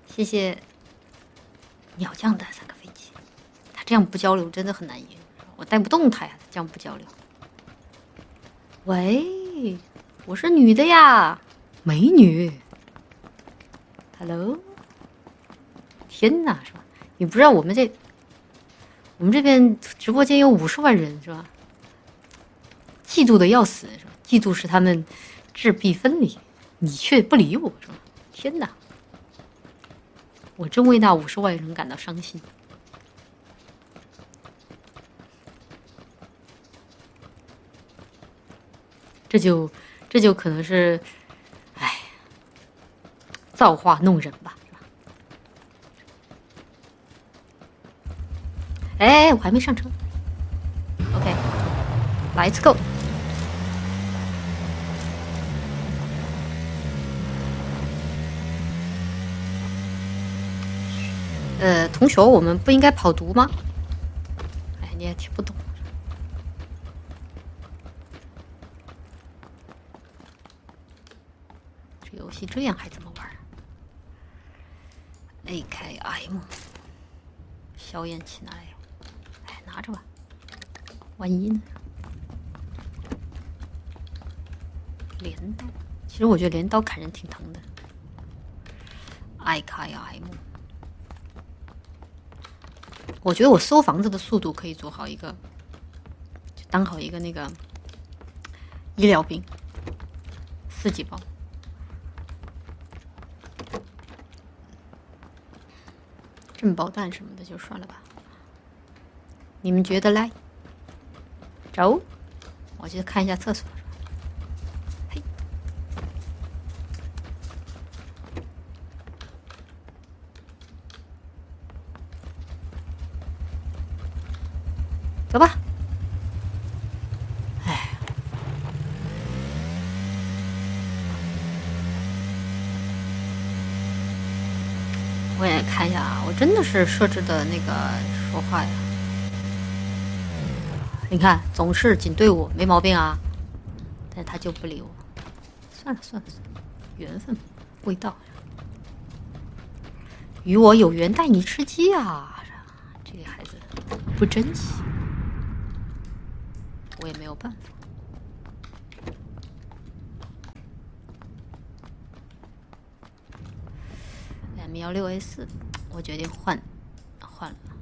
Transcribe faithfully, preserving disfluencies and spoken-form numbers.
谢谢鸟将的三个飞机。他这样不交流真的很难赢，我带不动他呀，这样不交流。喂，我是女的呀，美女。Hello， 天哪，是吧？你不知道我们这我们这边直播间有五十万人，是吧？嫉妒的要死，是吧？嫉妒使他们质壁分离，你却不理我，是吧？天哪，我真为那五十万人感到伤心。这就这就可能是，哎，造化弄人吧，是吧？哎，我还没上车。OK，Let's go。呃，同学，我们不应该跑毒吗？哎，你也听不懂。这游戏这样还怎么玩 ？A K M， 消焰器拿来，哎，拿着吧，万一呢？镰刀，其实我觉得镰刀砍人挺疼的。A K M。我觉得我搜房子的速度可以做好一个，就当好一个那个医疗兵，四级包。震爆弹什么的就算了吧，你们觉得嘞？走，我去看一下厕所。嘿，走吧。哎，我也看一下啊，我真的是设置的那个说话呀。你看，总是仅对我，没毛病啊。但是他就不理我，算了算了算了，缘分未到。与我有缘，带你吃鸡啊！这个孩子不珍惜，我也没有办法。M 幺六 A 四，我决定换换了。